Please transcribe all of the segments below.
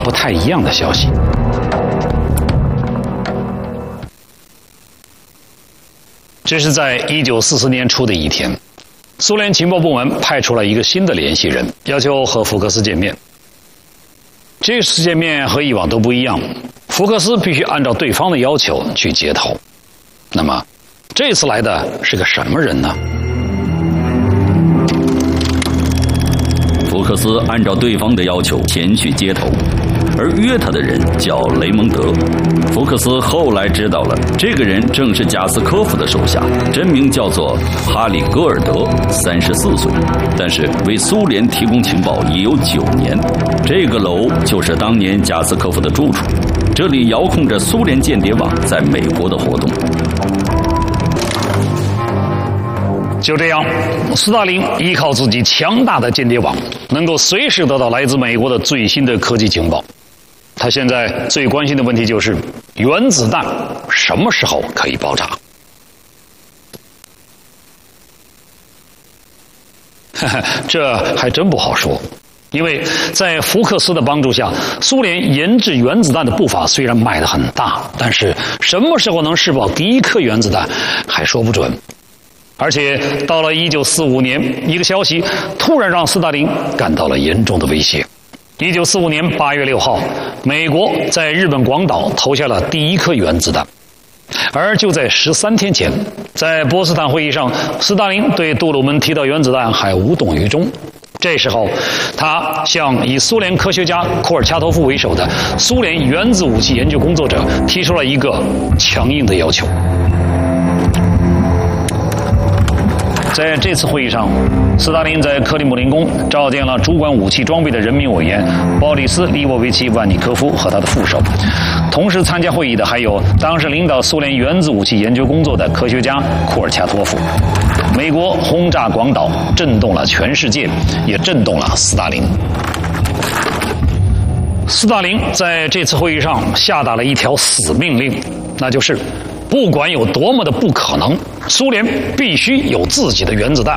不太一样的消息。这是在1944年初的一天，苏联情报部门派出了一个新的联系人，要求和福克斯见面。这次见面和以往都不一样，福克斯必须按照对方的要求去接头。那么，这次来的是个什么人呢？ 福克斯按照对方的要求前去接头，而约他的人叫雷蒙德。福克斯后来知道了，这个人正是贾斯科夫的手下，真名叫做哈里戈尔德，34岁，但是为苏联提供情报已有9年。这个楼就是当年贾斯科夫的住处，这里遥控着苏联间谍网在美国的活动。 就这样，斯大林依靠自己强大的间谍网，能够随时得到来自美国的最新的科技情报。他现在最关心的问题就是原子弹什么时候可以爆炸？这还真不好说，因为在福克斯的帮助下，苏联研制原子弹的步伐虽然迈得很大，但是什么时候能试爆第一颗原子弹还说不准。而且到了1945年，一个消息突然让斯大林感到了严重的威胁。1945年8月6号，美国在日本广岛投下了第一颗原子弹。而就在13天前，在波茨坦会议上，斯大林对杜鲁门提到原子弹还无动于衷。这时候，他向以苏联科学家库尔恰托夫为首的苏联原子武器研究工作者提出了一个强硬的要求。在这次会议上，斯大林在克里姆林宫召见了主管武器装备的人民委员鲍里斯·利沃维奇·万尼科夫和他的副手。同时参加会议的还有当时领导苏联原子武器研究工作的科学家库尔恰托夫。美国轰炸广岛，震动了全世界，也震动了斯大林。斯大林在这次会议上下达了一条死命令，那就是不管有多么的不可能，苏联必须有自己的原子弹。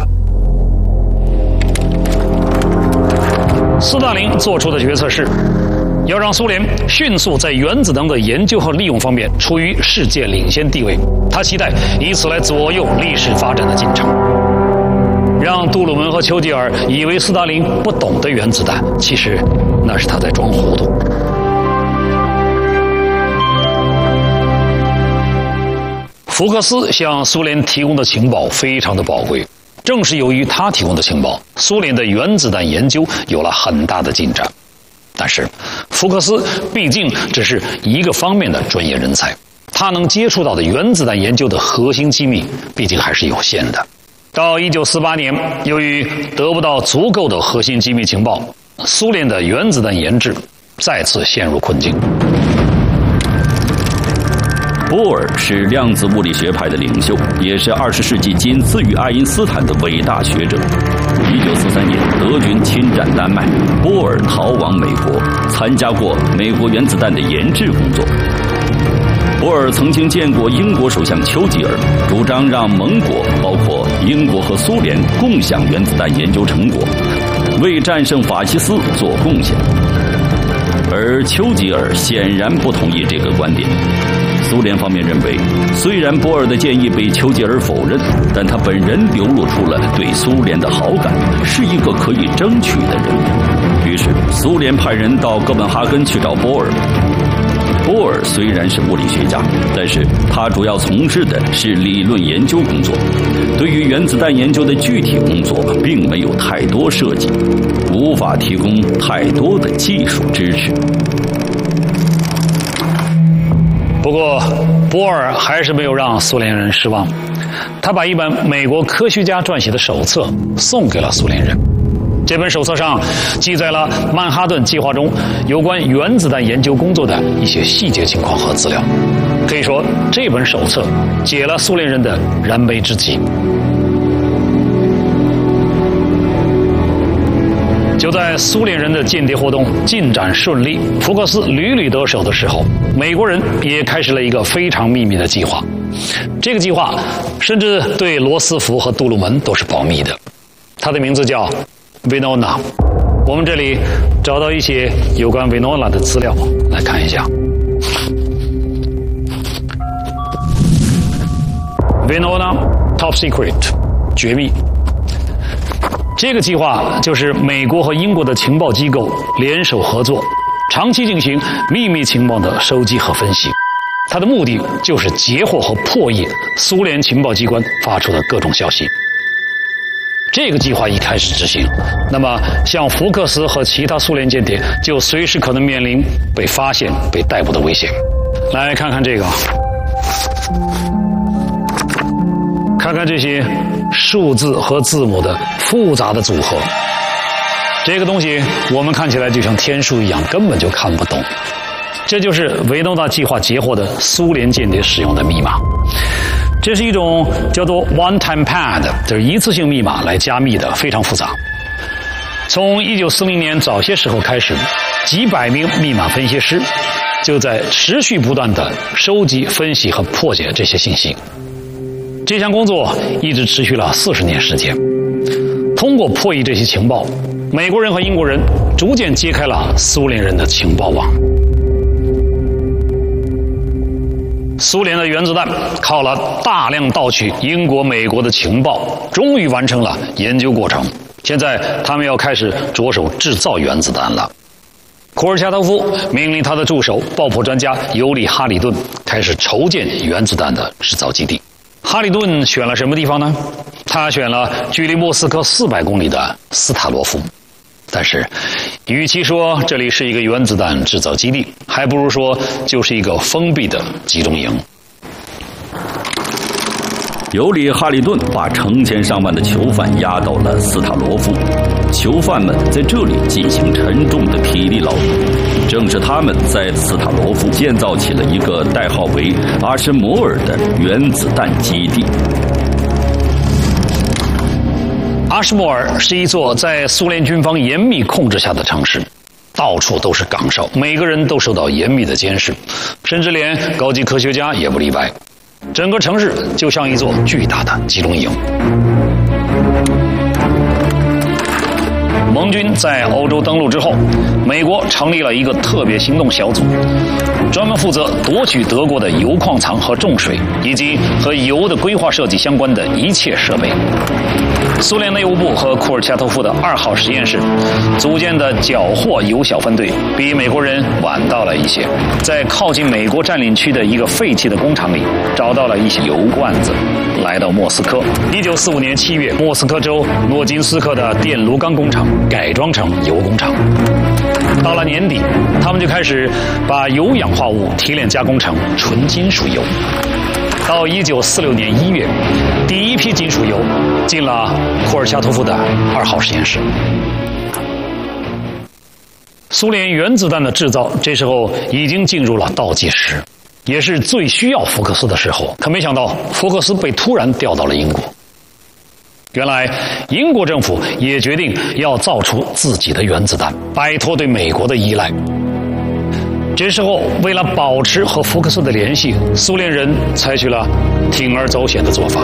斯大林做出的决策是，要让苏联迅速在原子能的研究和利用方面处于世界领先地位。他期待以此来左右历史发展的进程。让杜鲁门和丘吉尔以为斯大林不懂得原子弹，其实那是他在装糊涂。福克斯向苏联提供的情报非常的宝贵，正是由于他提供的情报，苏联的原子弹研究有了很大的进展。但是，福克斯毕竟只是一个方面的专业人才，他能接触到的原子弹研究的核心机密，毕竟还是有限的。到1948年，由于得不到足够的核心机密情报，苏联的原子弹研制再次陷入困境。 波尔是量子物理学派的领袖，也是20世纪仅次于爱因斯坦的伟大学者。1943年，德军侵占丹麦，波尔逃往美国，参加过美国原子弹的研制工作。波尔曾经见过英国首相丘吉尔，主张让盟国，包括英国和苏联，共享原子弹研究成果，为战胜法西斯做贡献。而丘吉尔显然不同意这个观点。苏联方面认为，虽然波尔的建议被丘吉尔否认，但他本人流露出了对苏联的好感，是一个可以争取的人。于是，苏联派人到哥本哈根去找波尔。波尔虽然是物理学家，但是他主要从事的是理论研究工作，对于原子弹研究的具体工作并没有太多涉及，无法提供太多的技术支持。 不过，波尔还是没有让苏联人失望，他把一本美国科学家撰写的手册送给了苏联人。这本手册上记载了曼哈顿计划中有关原子弹研究工作的一些细节情况和资料。可以说，这本手册解了苏联人的燃眉之急。就在苏联人的间谍活动进展顺利，福克斯屡屡得手的时候，美国人也开始了一个非常秘密的计划。这个计划甚至对罗斯福和杜鲁门都是保密的。它的名字叫 Venona。 我们这里找到一些有关维诺纳的资料，来看一下。Venona Top Secret 绝密，这个计划就是美国和英国的情报机构联手合作，长期进行秘密情报的收集和分析。它的目的就是截获和破译苏联情报机关发出的各种消息。这个计划一开始执行，那么像福克斯和其他苏联间谍就随时可能面临被发现、被逮捕的危险。来看看这个，看看这些数字和字母的复杂的组合。这个东西我们看起来就像天书一样，根本就看不懂。这就是维诺纳计划截获的苏联间谍使用的密码。这是一种叫做 one-time pad， 就是一次性密码来加密的，非常复杂。从1940年早些时候开始，几百名密码分析师就在持续不断地收集、分析和破解这些信息。这项工作一直持续了40年时间。通过破译这些情报，美国人和英国人逐渐揭开了苏联人的情报网。苏联的原子弹靠了大量盗取英国、美国的情报，终于完成了研究过程。现在他们要开始着手制造原子弹了。库尔恰托夫命令他的助手、爆破专家尤里·哈里顿开始筹建原子弹的制造基地。哈里顿选了什么地方呢？他选了距离莫斯科400公里的斯塔罗夫。但是，与其说这里是一个原子弹制造基地，还不如说就是一个封闭的集中营。 尤里·哈里顿把成千上万的囚犯押到了斯塔罗夫，囚犯们在这里进行沉重的体力劳动。正是他们在斯塔罗夫建造起了一个代号为阿什摩尔的原子弹基地。 阿什莫尔是一座在苏联军方严密控制下的城市，到处都是岗哨，每个人都受到严密的监视，甚至连高级科学家也不例外。整个城市就像一座巨大的集中营。盟军在欧洲登陆之后，美国成立了一个特别行动小组，专门负责夺取德国的铀矿藏和重水，以及和铀的规划设计相关的一切设备。苏联内务部和库尔恰托夫的2号实验室组建的缴获铀小分队比美国人晚到了一些，在靠近美国占领区的一个废弃的工厂里找到了一些铀罐子，来到莫斯科。1945年7月，莫斯科州诺金斯克的电炉钢工厂改装成铀工厂。到了年底，他们就开始把铀氧化物提炼加工成纯金属铀。到1946年1月，第一批金属铀进了库尔恰托夫的2号实验室。苏联原子弹的制造这时候已经进入了倒计时，也是最需要福克斯的时候。可没想到，福克斯被突然调到了英国。原来，英国政府也决定要造出自己的原子弹，摆脱对美国的依赖。这时候，为了保持和福克斯的联系，苏联人采取了铤而走险的做法。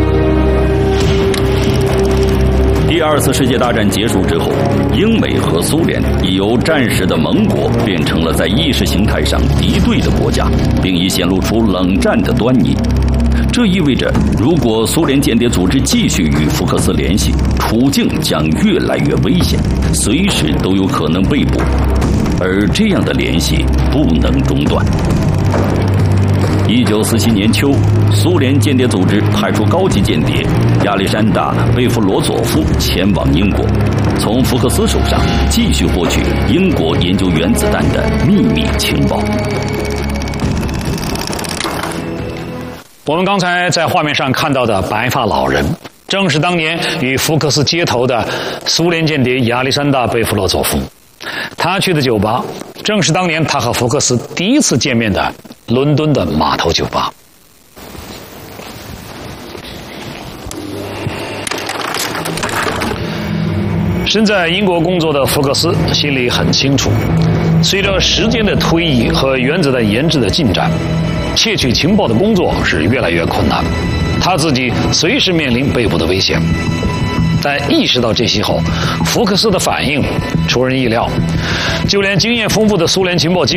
第2次世界大战结束之后，英美和苏联已由战时的盟国变成了在意识形态上敌对的国家，并已显露出冷战的端倪。这意味着，如果苏联间谍组织继续与福克斯联系，处境将越来越危险，随时都有可能被捕。而这样的联系不能中断。1947年秋，苏联间谍组织派出高级间谍亚历山大·贝夫罗佐夫前往英国，从福克斯手上继续获取英国研究原子弹的秘密情报。 我们刚才在画面上看到的白发老人，正是当年与福克斯接头的苏联间谍亚历山大·贝夫罗佐夫。他去的酒吧，正是当年他和福克斯第一次见面的伦敦的码头酒吧。身在英国工作的福克斯心里很清楚，随着时间的推移和原子弹研制的进展，窃取情报的工作是越来越困难，他自己随时面临被捕的危险。 但意识到这些后，福克斯的反应出人意料，就连经验丰富的苏联情报机